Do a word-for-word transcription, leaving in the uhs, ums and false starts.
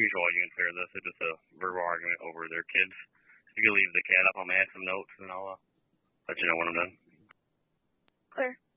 usual argument fair, this. It's just a verbal argument over their kids. If you could leave the cat up, I'm going to add some notes, and I'll uh, let you know when I'm done. Clear.